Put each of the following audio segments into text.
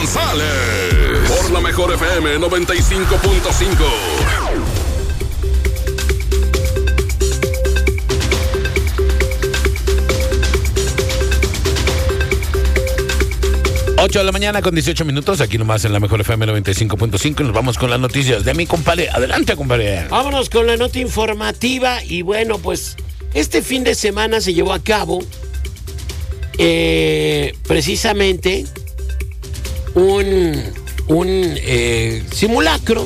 González, por la mejor FM 95.5. 8 de la mañana con 18 minutos, aquí nomás en la mejor FM 95.5. Nos vamos con las noticias de mi compadre. Adelante, compadre. Vámonos con la nota informativa. Y bueno, pues este fin de semana se llevó a cabo precisamente un simulacro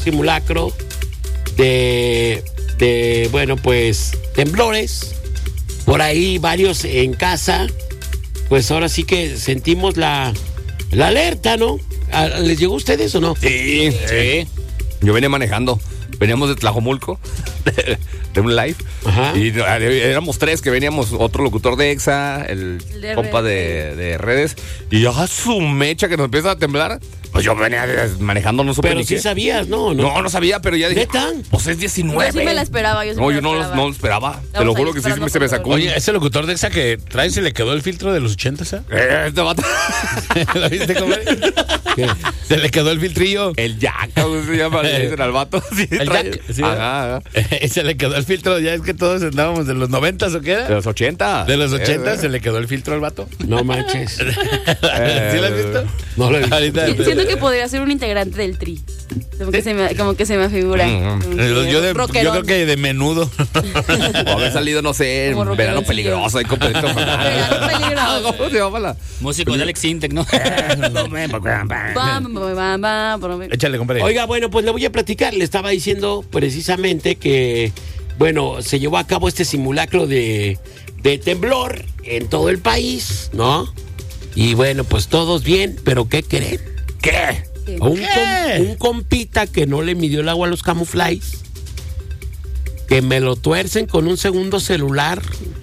de bueno, pues temblores. Por ahí varios en casa. Pues ahora sí que sentimos la alerta, ¿no? ¿Les llegó a ustedes o no? Sí. Yo venía manejando. Veníamos de Tlajomulco, de un live. Ajá. Y éramos tres que veníamos, otro locutor de EXA, el de compa de redes. Y ya su mecha que nos empieza a temblar. Pues yo venía manejando, no supe Pero ni sí qué. sabías, ¿no? No sabía, pero ya dije. ¿Neta? Pues es 19. Yo sí me la esperaba. No, yo no lo esperaba. Te lo juro que sí se me sacó. Oye, ese locutor de EXA que trae, ¿se le quedó el filtro de los 80, ¿sabes? Este vato. ¿Lo viste, compadre? ¿Qué? Se le quedó el filtrillo. El Jack, ¿cómo se llama? Le dicen al vato. Sí, ¿El trae- Jack? Sí, Ajá. Se le quedó el filtro. Ya es que todos andábamos de los 90s, ¿o qué era? De los 80. De los 80 se le quedó el filtro al vato. No manches. ¿Sí lo has visto? No lo he visto. Ahorita, Siento que podría ser un integrante del Tri. Como que se me afigura. yo creo que de menudo. O haber salido, no sé, en Como verano rockeroncillo. peligroso. Ahí con Pedrito Fernández. Verano peligroso. ¿Cómo se llama la? Músico de Alex Intec, ¿no? Échale, compadre. Oiga, bueno, pues le voy a platicar. Le estaba diciendo precisamente que, bueno, se llevó a cabo este simulacro de temblor en todo el país, ¿no? Y bueno, pues todos bien, pero ¿qué creen? ¿Qué? Un compita que no le midió el agua a los camuflajes, que me lo tuercen con un segundo celular.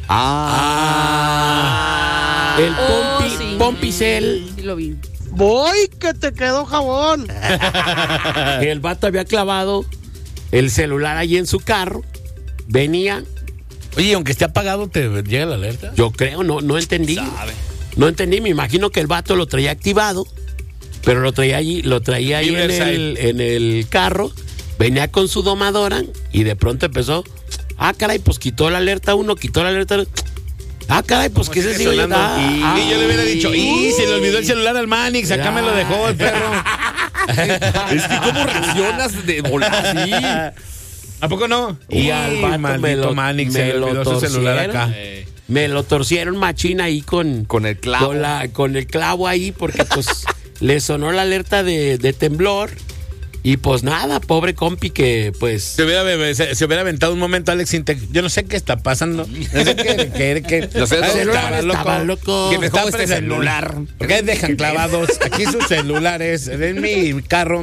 El Pompicel. Sí, lo vi. Voy, que te quedó jabón. El vato había clavado el celular ahí en su carro. Venía. Oye, aunque esté apagado, ¿te llega la alerta? Yo creo, no entendí. No entendí, me imagino que el vato lo traía activado, pero lo traía ahí en el carro, venía con su domadora y de pronto empezó, caray, pues quitó la alerta uno, quitó la alerta. Caray, pues qué se sigue. Y yo le hubiera dicho, se le olvidó el celular al Manix, acá me lo dejó el perro. Es que ¿cómo reaccionas de volar así? ¿A poco no? Y al vato maldito Manix, se le olvidó su celular acá. Me lo torcieron machina ahí con el clavo. Con el clavo ahí, porque pues le sonó la alerta de temblor. Y pues nada, pobre compi que pues... Se hubiera aventado un momento Alex Intec. Yo no sé qué está pasando. No sé qué. No sé, estaba loco. Que me Dejó está este celular. ¿Por qué dejan clavados aquí sus celulares en mi carro?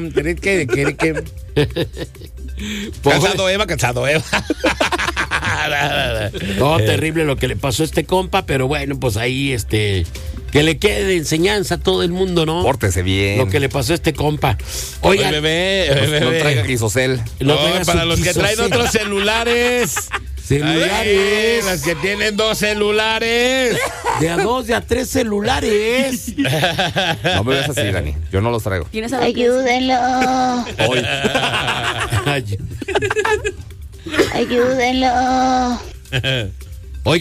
Cansado Eva. No, terrible lo que le pasó a este compa, pero bueno, pues ahí que le quede de enseñanza a todo el mundo, ¿no? Pórtese bien. Lo que le pasó a este compa. Oigan, bebé. No traiga Guisocel. no traiga para su los que traen Guisocel. otros celulares. Celulares. Las que tienen 2 celulares. De a 2, de a 3 celulares. No me ves así, Dani. Yo no los traigo. ¿Tienes algo? Ayúdenlo, Hoy. ayúdenlo.